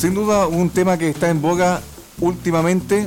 sin duda un tema que está en boga últimamente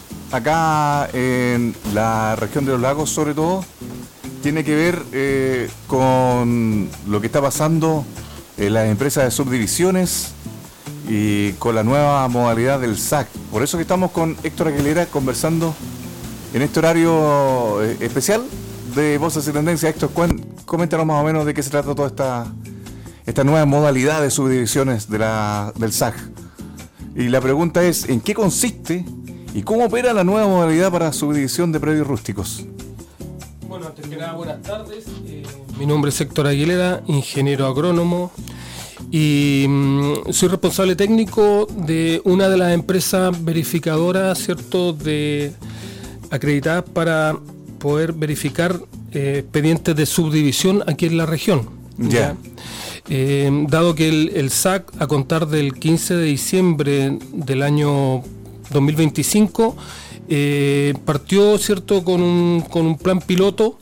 acá en la región de los lagos, sobre todo, tiene que ver con lo que está pasando en las empresas de subdivisiones y con la nueva modalidad del SAC. Por eso que estamos con Héctor Aguilera conversando en este horario especial de Voces y Tendencias. Héctor, coméntanos más o menos de qué se trata toda esta nueva modalidad de subdivisiones del SAC. Y la pregunta es, ¿en qué consiste y cómo opera la nueva modalidad para subdivisión de predios rústicos? Bueno, antes que nada, buenas tardes. Mi nombre es Héctor Aguilera, ingeniero agrónomo, y soy responsable técnico de una de las empresas verificadoras, ¿cierto?, acreditadas para poder verificar expedientes de subdivisión aquí en la región. Ya. Dado que el SAC, a contar del 15 de diciembre del año 2025, partió, ¿cierto?, con un plan piloto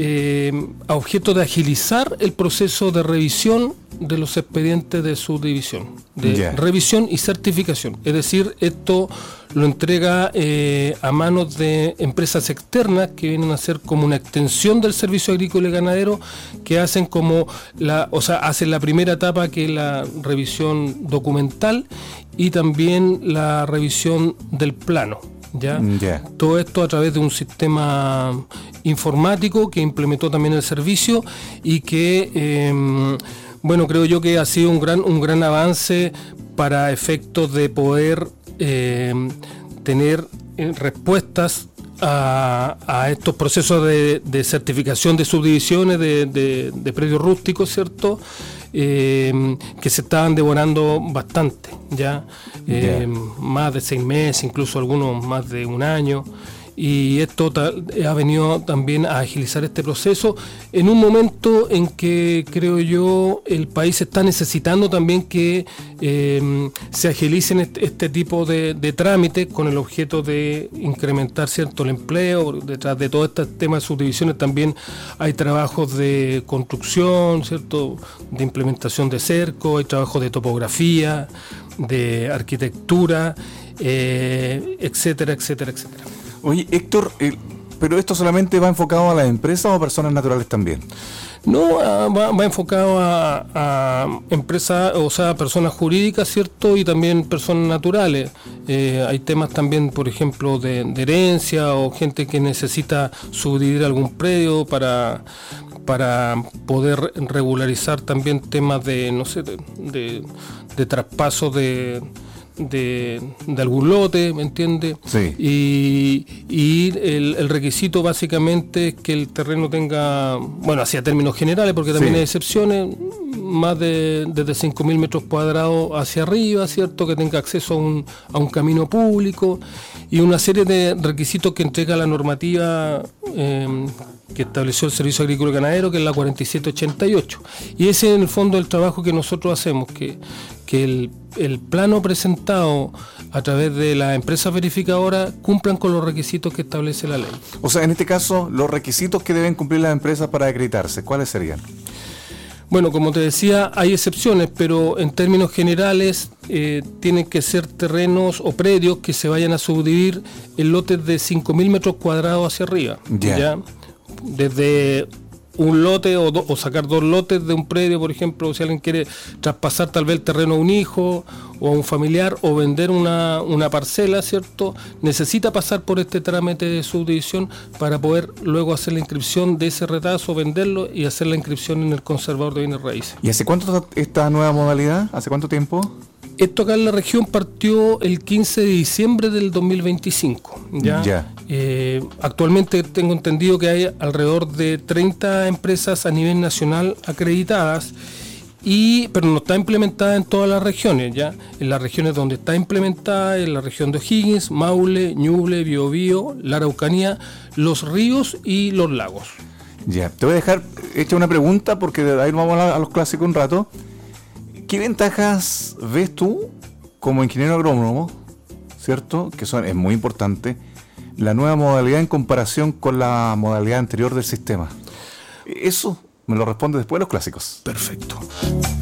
a objeto de agilizar el proceso de revisión de los expedientes de subdivisión, revisión y certificación. Es decir, esto lo entrega a manos de empresas externas que vienen a ser como una extensión del servicio agrícola y ganadero, que hacen hacen la primera etapa, que es la revisión documental, y también la revisión del plano. Todo esto a través de un sistema informático que implementó también el servicio y que creo yo que ha sido un gran avance para efectos de poder tener respuestas a estos procesos de certificación de subdivisiones de predios rústicos, ¿cierto?, que se estaban demorando bastante, más de 6 meses, incluso algunos más de un año. Y esto ha venido también a agilizar este proceso en un momento en que, creo yo, el país está necesitando también que se agilicen este tipo de trámites con el objeto de incrementar, ¿cierto?, el empleo. Detrás de todo este tema de subdivisiones también hay trabajos de construcción, ¿cierto?, de implementación de cerco, hay trabajos de topografía, de arquitectura, etcétera, etcétera, etcétera. Oye, Héctor, ¿pero esto solamente va enfocado a las empresas o a personas naturales también? No, va enfocado a empresas, o sea, personas jurídicas, ¿cierto?, y también personas naturales. Hay temas también, por ejemplo, de herencia, o gente que necesita subdividir algún predio para poder regularizar también temas de traspaso de algún lote, ¿me entiende? Sí. Y el requisito básicamente es que el terreno tenga, hacia términos generales, porque también hay excepciones, más desde 5.000 metros cuadrados hacia arriba, ¿cierto?, que tenga acceso a un camino público, y una serie de requisitos que entrega la normativa que estableció el Servicio Agrícola y Ganadero, que es la 4788. Y ese es en el fondo el trabajo que nosotros hacemos, que el plano presentado a través de las empresas verificadoras cumplan con los requisitos que establece la ley. O sea, en este caso, los requisitos que deben cumplir las empresas para acreditarse, ¿cuáles serían? Bueno, como te decía, hay excepciones, pero en términos generales tienen que ser terrenos o predios que se vayan a subdividir en lotes de 5.000 metros cuadrados hacia arriba. ¿Ya? Desde un lote o sacar 2 lotes de un predio, por ejemplo, si alguien quiere traspasar tal vez el terreno a un hijo o a un familiar, o vender una parcela, ¿cierto?, necesita pasar por este trámite de subdivisión para poder luego hacer la inscripción de ese retazo, venderlo y hacer la inscripción en el conservador de bienes raíces. ¿Y hace cuánto está esta nueva modalidad? ¿Hace cuánto tiempo? Esto acá en la región partió el 15 de diciembre del 2025. Actualmente tengo entendido que hay alrededor de 30 empresas a nivel nacional acreditadas, pero no está implementada en todas las regiones. En las regiones donde está implementada, en la región de O'Higgins, Maule, Ñuble, Biobío, la Araucanía, Los Ríos y Los Lagos. Te voy a dejar hecha una pregunta, porque de ahí vamos a los clásicos un rato. ¿Qué ventajas ves tú como ingeniero agrónomo, cierto, que es muy importante, la nueva modalidad en comparación con la modalidad anterior del sistema? Eso me lo responde después de los clásicos. Perfecto.